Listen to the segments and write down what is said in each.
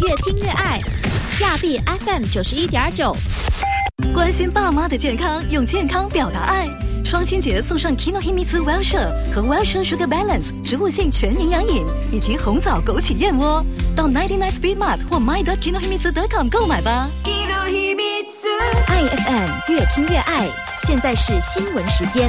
越听越爱。亚币 FM 91.9， 关心爸妈的健康，用健康表达爱。双亲节送上 Kinohimitsu Wellshire 和 Wellshire Sugar Balance 植物性全营养饮，以及红枣枸杞燕窝。到99 Speed Mart 或 my.kinohimitsu.com 购买吧。 爱 FM 越听越爱。现在是新闻时间。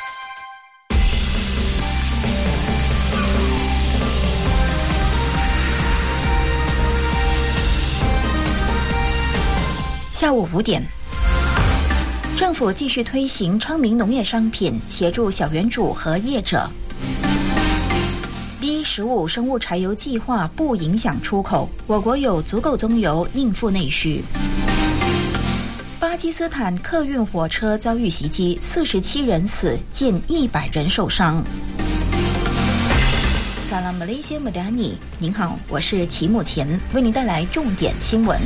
下午5点，政府继续推行昌明农业商品，协助小园主和业者。B15生物柴油计划不影响出口，我国有足够棕油应付内需。巴基斯坦客运火车遭遇袭击，47人死，近100人受伤。Salam Malaysia Madani， 您好，我是齐木前，为您带来重点新闻。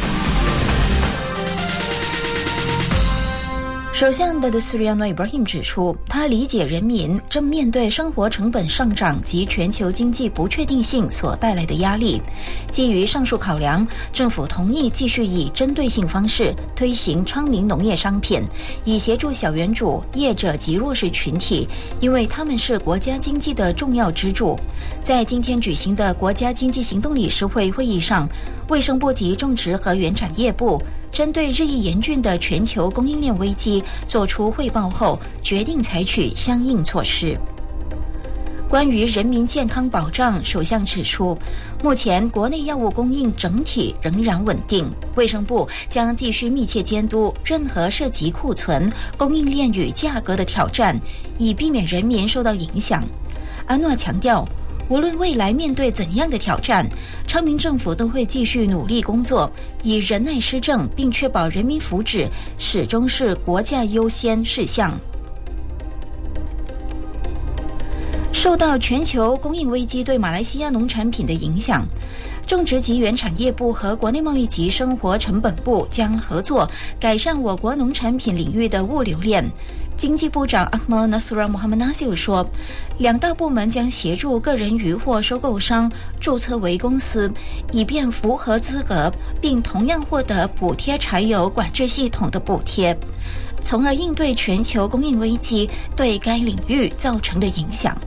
首相Datuk Seri Anwar Ibrahim 指出，他理解人民正面对生活成本上涨及全球经济不确定性所带来的压力。基于上述考量，政府同意继续以针对性方式推行昌明农业商品，以协助小园主、业者及弱势群体，因为他们是国家经济的重要支柱。在今天举行的国家经济行动理事会会议上，卫生部及种植和原产业部针对日益严峻的全球供应链危机作出汇报后，决定采取相应措施。关于人民健康保障，首相指出，目前国内药物供应整体仍然稳定，卫生部将继续密切监督任何涉及库存、供应链与价格的挑战，以避免人民受到影响。安诺强调，无论未来面对怎样的挑战，昌明政府都会继续努力工作，以仁爱施政，并确保人民福祉始终是国家优先事项。受到全球供应危机对马来西亚农产品的影响，种植及原产业部和国内贸易及生活成本部将合作改善我国农产品领域的物流链。经济部长 Ahmad Nasrullah Muhammad Nasir 说，两大部门将协助个人渔获收购商注册为公司，以便符合资格，并同样获得补贴柴油管制系统的补贴，从而应对全球供应危机对该领域造成的影响。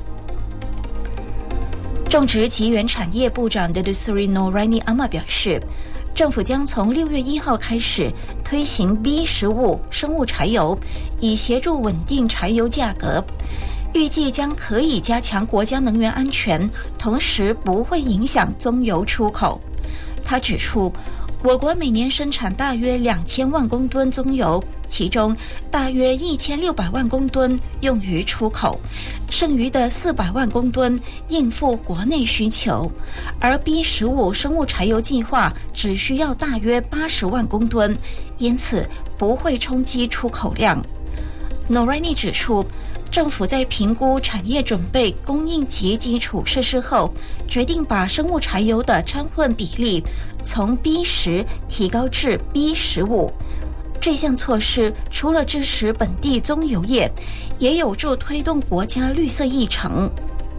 种植及原产业部长 Datuk Seri Noraini Ahmad 表示，政府将从6月1号开始推行 B15生物柴油，以协助稳定柴油价格，预计将可以加强国家能源安全，同时不会影响棕油出口。他指出，我国每年生产大约2000万公吨棕油，其中大约1600万公吨用于出口，剩余的400万公吨应付国内需求，而 B15生物柴油计划只需要大约80万公吨，因此不会冲击出口量。Noraini 指出，政府在评估产业准备、供应及基础设施后，决定把生物柴油的掺混比例从 B10提高至 B15。这项措施除了支持本地棕油业，也有助推动国家绿色议程。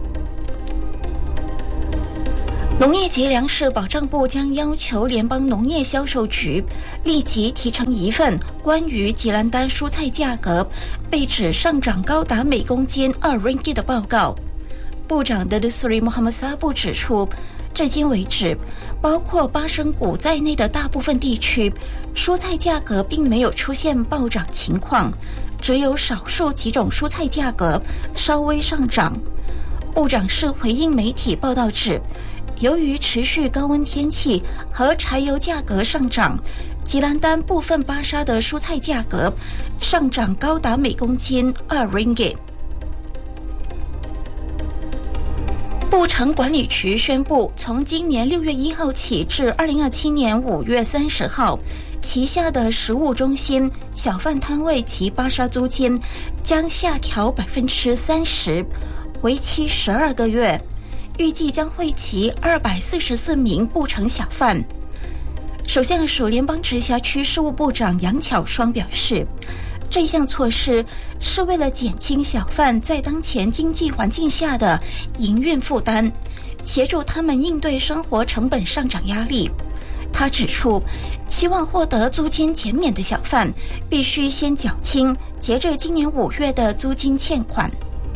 农业及粮食保障部将要求联邦农业销售局立即提成一份关于吉兰丹蔬菜价格被指上涨高达每公斤2 ringgit 的报告。部长 Datuk Seri Muhammad Sabu 指出，至今为止，包括巴生谷在内的大部分地区，蔬菜价格并没有出现暴涨情况，只有少数几种蔬菜价格稍微上涨。部长是回应媒体报道指，由于持续高温天气和柴油价格上涨，吉兰丹部分巴沙的蔬菜价格上涨高达每公斤2 ringgit。部城管理局宣布，从今年6月1号起至2027年5月30号，旗下的食物中心、小贩摊位及巴沙租金将下调30%，为期12个月，预计将惠及244名部城小贩。首相署联邦直辖区事务部长杨巧双表示，这项措施是为了减轻小贩在当前经济环境下的营运负担，协助他们应对生活成本上涨压力。 他指出，希望获得租金减免的小贩必须先缴清截至今年5月的租金欠款。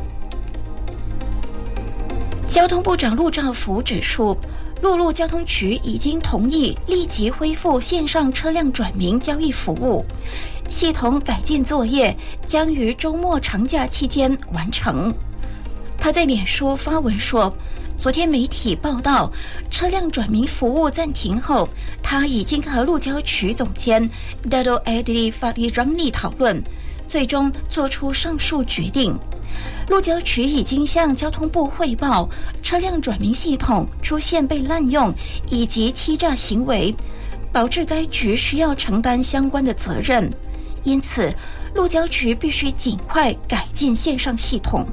交通部长陆兆福指出，陆路交通局已经同意立即恢复线上车辆转名交易服务，系统改进作业将于周末长假期间完成。他在脸书发文说，昨天媒体报道车辆转名服务暂停后，他已经和路交局总监 Dato Edi Fadli Ramli 讨论，最终做出上述决定。路交局已经向交通部汇报车辆转名系统出现被滥用以及欺诈行为，导致该局需要承担相关的责任，因此路交局必须尽快改进线上系统。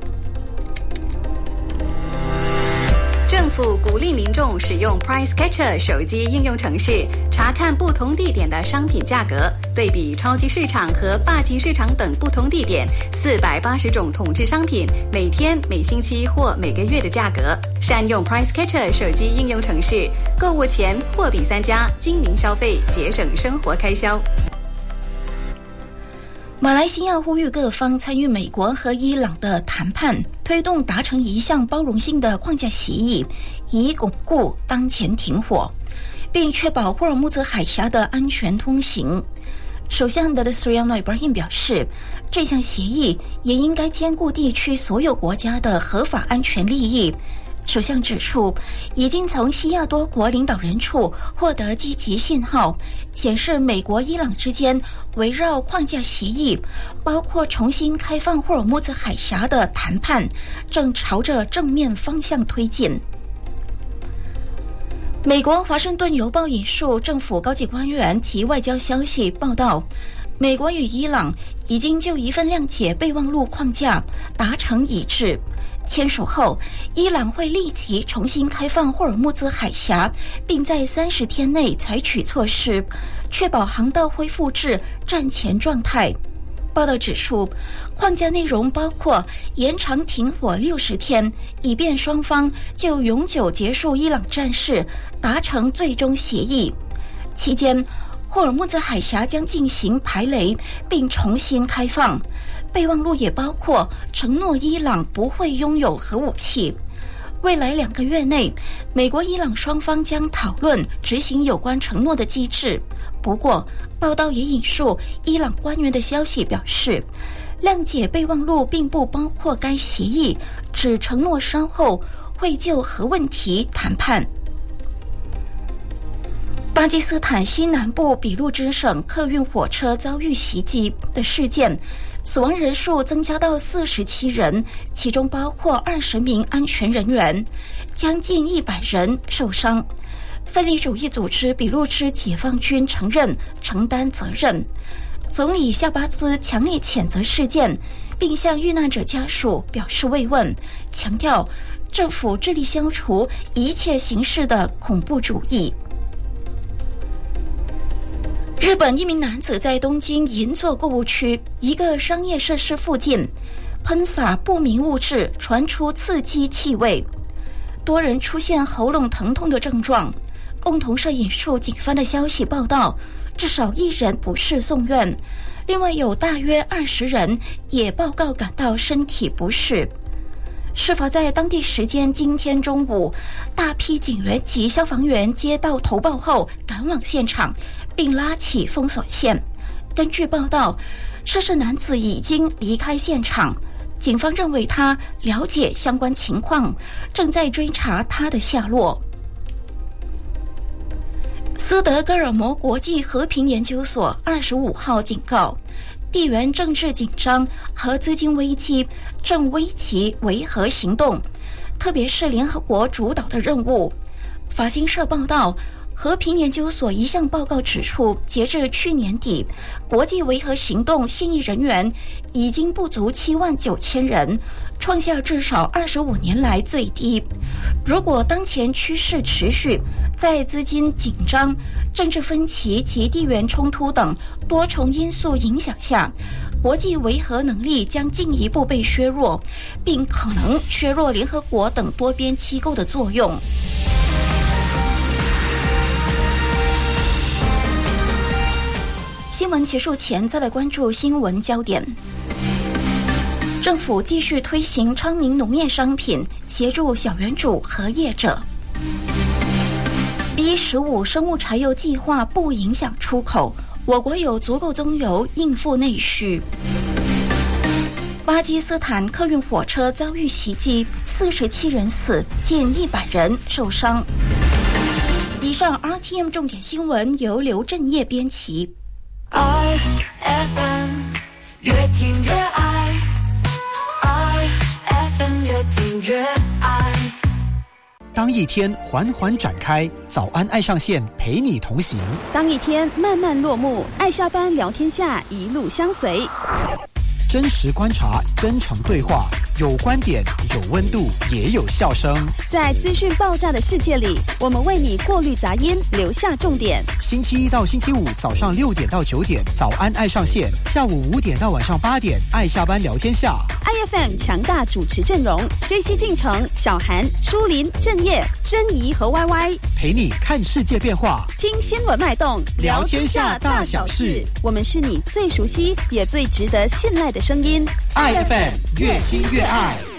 政府鼓励民众使用 Price Catcher 手机应用程式，查看不同地点的商品价格，对比超级市场和霸级市场等不同地点480种统制商品每天、每星期或每个月的价格。善用 Price Catcher 手机应用程式，购物前货比三家，精明消费，节省生活开销。 马来西亚呼吁各方参与美国和伊朗的谈判，推动达成一项包容性的框架协议，以巩固当前停火，并确保霍尔木兹海峡的安全通行。首相 Datuk Seri Anwar Ibrahim 表示，这项协议也应该兼顾地区所有国家的合法安全利益。首相指出，已经从西亚多国领导人处获得积极信号，显示美国伊朗之间围绕框架协议，包括重新开放霍尔木兹海峡的谈判正朝着正面方向推进。美国华盛顿邮报引述政府高级官员及外交消息报道，美国与伊朗已经就一份谅解备忘录框架达成一致，签署后，伊朗会立即重新开放霍尔木兹海峡，并在30天内采取措施，确保航道恢复至战前状态。报道指出，框架内容包括延长停火60天，以便双方就永久结束伊朗战事达成最终协议。期间，霍尔木兹海峡将进行排雷并重新开放。备忘录也包括承诺伊朗不会拥有核武器。未来2个月内，美国伊朗双方将讨论执行有关承诺的机制。不过，报道也引述伊朗官员的消息表示，谅解备忘录并不包括该协议，只承诺稍后会就核问题谈判。巴基斯坦西南部俾路支省客运火车遭遇袭击的事件，死亡人数增加到47人，其中包括20名安全人员，将近100人受伤。分离主义组织俾路支解放军承认承担责任。总理夏巴兹强烈谴责事件，并向遇难者家属表示慰问，强调政府致力消除一切形式的恐怖主义。日本一名男子在东京银座购物区一个商业设施附近喷洒不明物质，传出刺激气味，多人出现喉咙疼痛的症状。共同社引述警方的消息报道，至少1人不适送院，另外有大约20人也报告感到身体不适。事发在当地时间今天中午，大批警员及消防员接到投报后赶往现场，并拉起封锁线。根据报道，涉事男子已经离开现场，警方认为他了解相关情况，正在追查他的下落。斯德哥尔摩国际和平研究所25号警告，地缘政治紧张和资金危机正危及维和行动，特别是联合国主导的任务。法新社报道，和平研究所一项报告指出，截至去年底，国际维和行动现役人员已经不足79000人，创下至少25年来最低。如果当前趋势持续，在资金紧张、政治分歧及地缘冲突等多重因素影响下，国际维和能力将进一步被削弱，并可能削弱联合国等多边机构的作用。 新闻结束前，再来关注新闻焦点。政府继续推行昌明农业商品，协助小园主和业者。B15生物柴油计划不影响出口，我国有足够棕油应付内需。巴基斯坦客运火车遭遇袭击，47人死，近100人受伤。以上 RTM 重点新闻由刘正业编辑。 IFM 越听越爱，IFM 越听越爱。 当一天缓缓展开，早安爱上线陪你同行； 当一天慢慢落幕，爱下班聊天下一路相随。 真实观察，真诚对话，有观点，有温度，也有笑声。 在资讯爆炸的世界里，我们为你过滤杂音，留下重点。 星期一到星期五早上6点到9点，早安爱上线；下午5点到晚上8点，爱下班聊天下。 IFM 强大主持阵容 ：JC 进城、小韩、舒林、正业、珍怡和 YY， 陪你看世界变化， 听新闻脉动， 聊天下大小事。 我们是你最熟悉也最值得信赖的声音。 IFM 越听越爱。